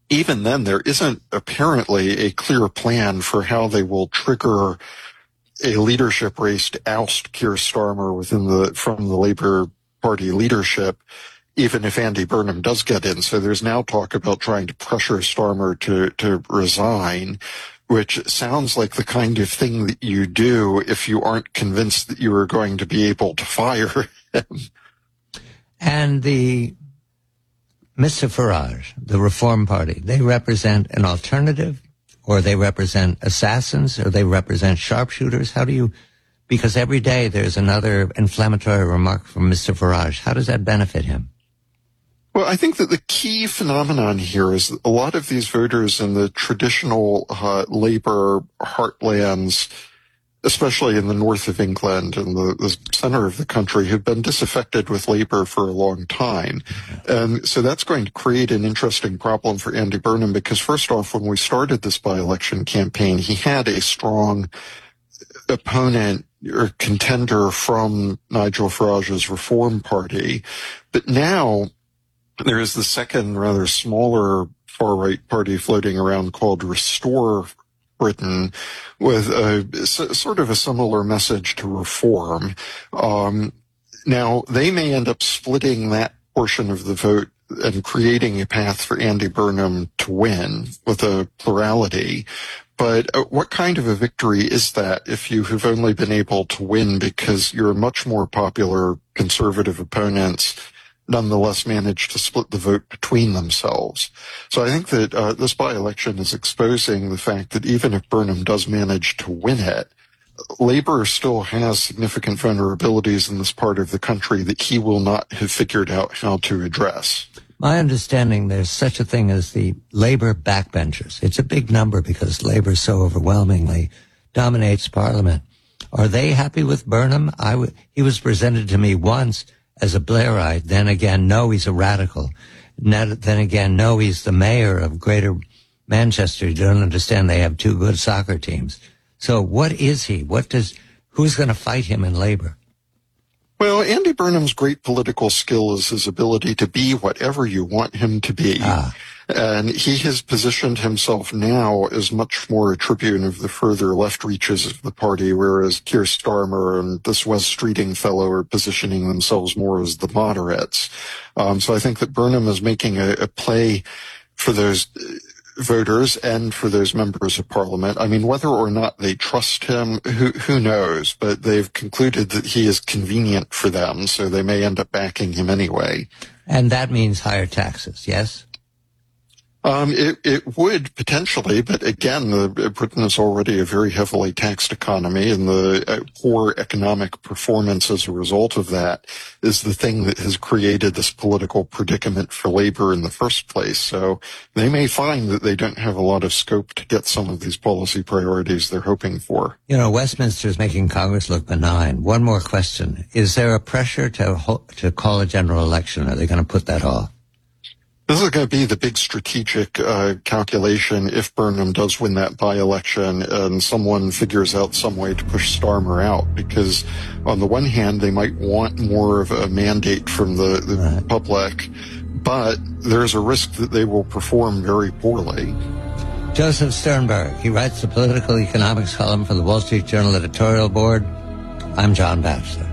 even then, there isn't apparently a clear plan for how they will trigger a leadership race to oust Keir Starmer from the Labour Party leadership, even if Andy Burnham does get in. So there's now talk about trying to pressure Starmer to resign, which sounds like the kind of thing that you do if you aren't convinced that you are going to be able to fire him. And Mr. Farage, the Reform Party, they represent an alternative, or they represent assassins, or they represent sharpshooters? Because every day there's another inflammatory remark from Mr. Farage. How does that benefit him? Well, I think that the key phenomenon here is that a lot of these voters in the traditional Labour heartlands, especially in the north of England and the center of the country, have been disaffected with Labour for a long time. And so that's going to create an interesting problem for Andy Burnham, because first off, when we started this by-election campaign, he had a strong opponent or contender from Nigel Farage's Reform Party. But now there is the second rather smaller far-right party floating around called Restore Britain, with sort of a similar message to reform. Now, they may end up splitting that portion of the vote and creating a path for Andy Burnham to win with a plurality. But what kind of a victory is that if you have only been able to win because your much more popular Conservative opponents nonetheless managed to split the vote between themselves? So I think that this by-election is exposing the fact that even if Burnham does manage to win it, Labour still has significant vulnerabilities in this part of the country that he will not have figured out how to address. My understanding, there's such a thing as the Labour backbenchers. It's a big number because Labour so overwhelmingly dominates Parliament. Are they happy with Burnham? He was presented to me once as a Blairite, then again, no, he's a radical. Then again, no, he's the mayor of Greater Manchester. You don't understand, they have two good soccer teams. So what is he? Who's going to fight him in Labour? Well, Andy Burnham's great political skill is his ability to be whatever you want him to be. And he has positioned himself now as much more a tribune of the further left reaches of the party, whereas Keir Starmer and this Wes Streeting fellow are positioning themselves more as the moderates. So I think that Burnham is making a play for those voters and for those members of Parliament. I mean, whether or not they trust him, who knows? But they've concluded that he is convenient for them, so they may end up backing him anyway. And that means higher taxes, yes? It would potentially, but again, Britain is already a very heavily taxed economy, and the poor economic performance as a result of that is the thing that has created this political predicament for Labour in the first place. So they may find that they don't have a lot of scope to get some of these policy priorities they're hoping for. You know, Westminster is making Congress look benign. One more question. Is there a pressure to call a general election? Are they going to put that off? This is going to be the big strategic calculation if Burnham does win that by-election and someone figures out some way to push Starmer out, because on the one hand, they might want more of a mandate from the public, but there's a risk that they will perform very poorly. Joseph Sternberg, he writes the political economics column for the Wall Street Journal editorial board. I'm John Batchelor.